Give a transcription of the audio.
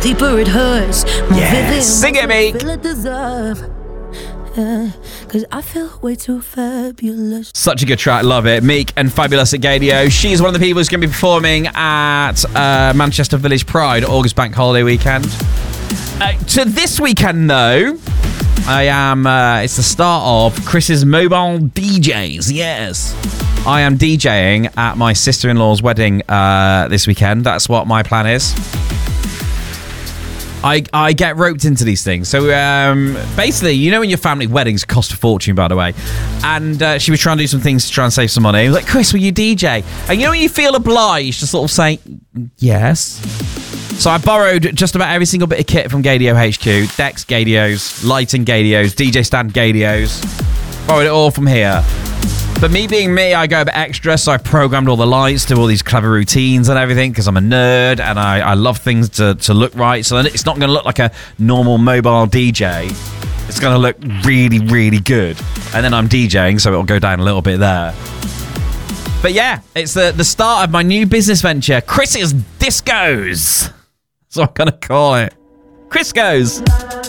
deeper it hurts. More vivid, sing it, Meek. feel it deserve. Cause I feel way too fabulous. Such a good track, love it. Meek and Fabulous at Gaydio. She's one of the people who's going to be performing at Manchester Village Pride, August Bank Holiday weekend. To this weekend, though, it's the start of Chris's Mobile DJs. Yes. I am DJing at my sister-in-law's wedding this weekend. That's what my plan is. I get roped into these things. So basically, you know when your family weddings cost a fortune, by the way. And she was trying to do some things to try and save some money. I was like, Chris, will you DJ? And you know when you feel obliged to sort of say, yes. So I borrowed just about every single bit of kit from Gaydio HQ. Decks, Gaydios, lighting, Gaydios, DJ stand, Gaydios. Borrowed it all from here. But me being me, I go a bit extra, so I programmed all the lights, do all these clever routines and everything, because I'm a nerd and I love things to look right. So it's not going to look like a normal mobile DJ. It's going to look really, really good. And then I'm DJing, so it'll go down a little bit there. But yeah, it's the start of my new business venture, Chris's Discos. That's what I'm going to call it. Chris Goes.